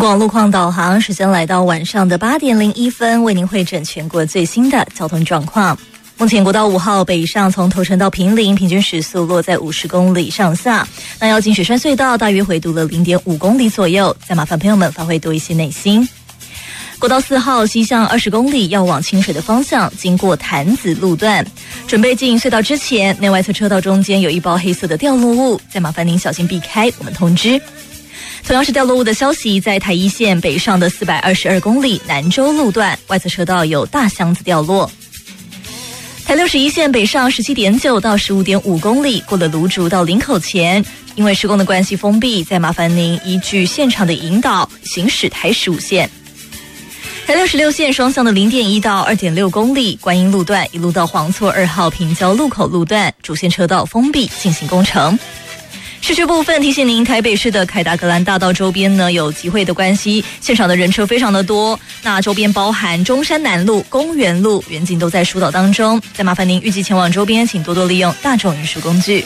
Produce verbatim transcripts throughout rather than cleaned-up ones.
广路况导航，时间来到晚上的八点零一分，为您汇整全国最新的交通状况。目前国道五号北上从头城到坪林，平均时速落在五十公里上下。那要进雪山隧道，大约回堵了零点五公里左右，再麻烦朋友们发挥多一些耐心。国道四号西向二十公里，要往清水的方向，经过潭子路段，准备进隧道之前，内外侧车道中间有一包黑色的掉落物，再麻烦您小心避开，我们通知。同样是掉落物的消息，在台一线北上的四百二十二公里南州路段，外侧车道有大箱子掉落。台六十一线北上十七点九到十五点五公里，过了芦竹到林口前，因为施工的关系封闭，再麻烦您依据现场的引导行驶台十五线。台六十六线双向的零点一到二点六公里，观音路段一路到黄厝二号平交路口路段，主线车道封闭进行工程。市区部分提醒您，台北市的凯达格兰大道周边呢有集会的关系，现场的人车非常的多。那周边包含中山南路、公园路、远景都在疏导当中。再麻烦您预计前往周边，请多多利用大众运输工具。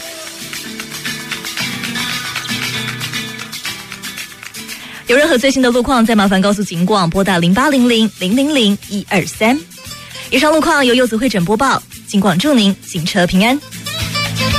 有任何最新的路况，再麻烦告诉警广，拨打零八零零零零零一二三。以上路况由柚子会诊播报，警广祝您行车平安。